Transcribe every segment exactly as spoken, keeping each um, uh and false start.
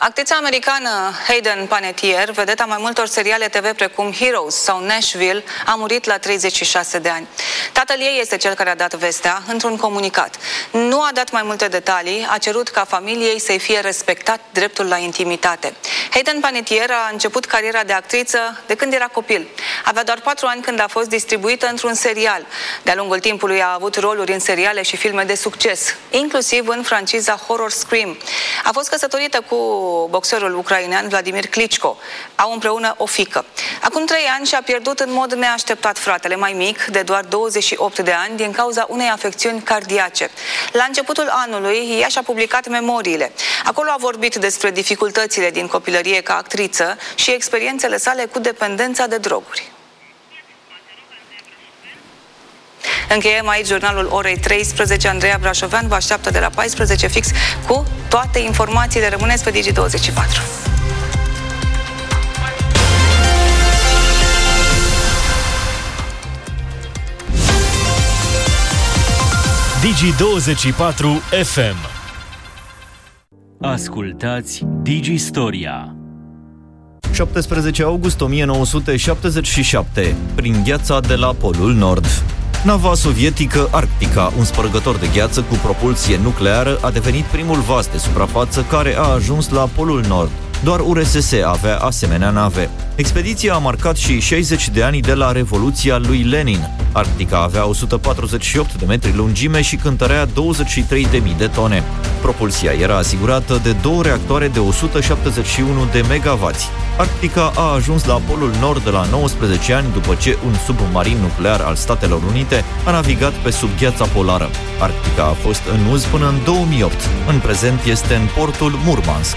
Actrița americană Hayden Panettiere, vedeta mai multor seriale T V precum Heroes sau Nashville, a murit la treizeci și șase de ani. Tatăl ei este cel care a dat vestea într-un comunicat. Nu a dat mai multe detalii, a cerut ca familiei să-i fie respectat dreptul la intimitate. Hayden Panettiere a început cariera de actriță de când era copil. Avea doar patru ani când a fost distribuită într-un serial. De-a lungul timpului a avut roluri în seriale și filme de succes, inclusiv în franciza Horror Scream. A fost căsătorită cu boxerul ucrainean Vladimir Klitschko. Au împreună o fiică. Acum trei ani și-a pierdut în mod neașteptat fratele mai mic, de doar douăzeci și opt de ani, din cauza unei afecțiuni cardiace. La începutul anului, ea și-a publicat memoriile. Acolo a vorbit despre dificultățile din copilărie ca actriță și experiențele sale cu dependența de droguri. Încheiem aici jurnalul orei treisprezece. Andreea Brașovean vă așteaptă de la paisprezece fix cu toate informațiile. Rămâneți pe Digi douăzeci și patru. Digi douăzeci și patru F M. Ascultați Digi Storia. șaptesprezece august o mie nouă sute șaptezeci și șapte. Prin gheața de la Polul Nord. Nava sovietică Arctica, un spărgător de gheață cu propulsie nucleară, a devenit primul vas de suprafață care a ajuns la Polul Nord. Doar U R S S avea asemenea nave. Expediția a marcat și șaizeci de ani de la Revoluția lui Lenin. Arctica avea o sută patruzeci și opt de metri lungime și cântărea douăzeci și trei de mii de tone. Propulsia era asigurată de două reactoare de o sută șaptezeci și unu de megavați. Arctica a ajuns la Polul Nord de la nouăsprezece ani după ce un submarin nuclear al Statelor Unite a navigat pe sub gheața polară. Arctica a fost în uz până în două mii opt. În prezent este în portul Murmansk.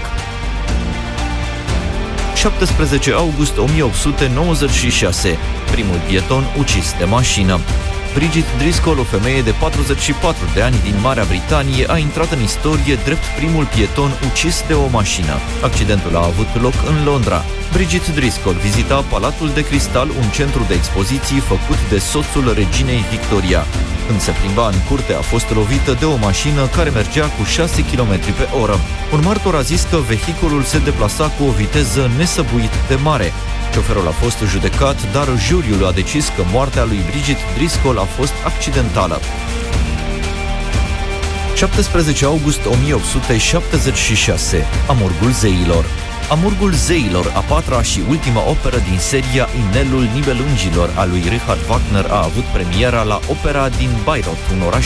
șaptesprezece august o mie opt sute nouăzeci și șase. Primul pieton ucis de mașină. Bridget Driscoll, o femeie de patruzeci și patru de ani din Marea Britanie, a intrat în istorie drept primul pieton ucis de o mașină. Accidentul a avut loc în Londra. Bridget Driscoll vizita Palatul de Cristal, un centru de expoziții făcut de soțul reginei Victoria. Când se plimba în curte, a fost lovită de o mașină care mergea cu șase kilometri pe oră. Un martor a zis că vehiculul se deplasa cu o viteză nesăbuit de mare. Șoferul a fost judecat, dar juriul a decis că moartea lui Bridget Driscoll a fost accidentală. șaptesprezece august o mie opt sute șaptezeci și șase. Amurgul zeilor. Amurgul zeilor, a patra și ultima operă din seria Inelul Nibelungilor a lui Richard Wagner, a avut premiera la Opera din Bayreuth, un oraș